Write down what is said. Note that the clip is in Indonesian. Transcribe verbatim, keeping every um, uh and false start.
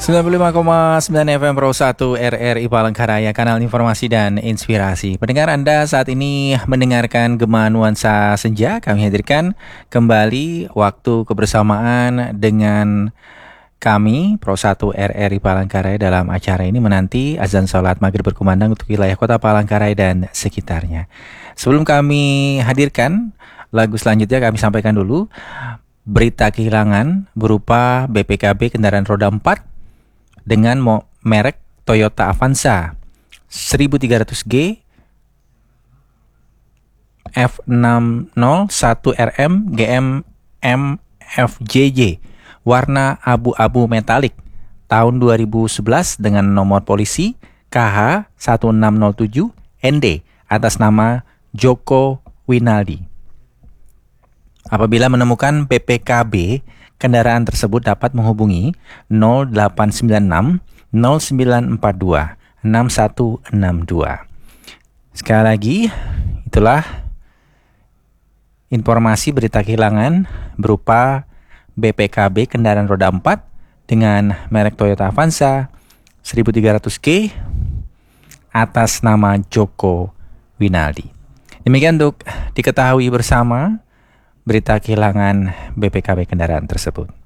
sembilan puluh lima koma sembilan F M Pro satu R R I Palangkaraya, kanal informasi dan inspirasi. Pendengar, Anda saat ini mendengarkan Gema Nuansa Senja. Kami hadirkan kembali waktu kebersamaan dengan kami Pro satu R R I Palangkaraya dalam acara ini menanti azan salat maghrib berkumandang untuk wilayah kota Palangkaraya dan sekitarnya. Sebelum kami hadirkan lagu selanjutnya, kami sampaikan dulu berita kehilangan berupa B P K B kendaraan roda empat dengan mo- merek Toyota Avanza seribu tiga ratus G F enam nol satu R M G M M F J J warna abu-abu metalik tahun dua ribu sebelas dengan nomor polisi K H satu enam nol tujuh N D atas nama Joko Winaldi. Apabila menemukan B P K B, kendaraan tersebut dapat menghubungi nol delapan sembilan enam nol sembilan empat dua enam satu enam dua. Sekali lagi, itulah informasi berita kehilangan berupa B P K B kendaraan roda empat dengan merek Toyota Avanza seribu tiga ratus G atas nama Joko Winaldi. Demikian untuk diketahui bersama berita kehilangan B P K B kendaraan tersebut.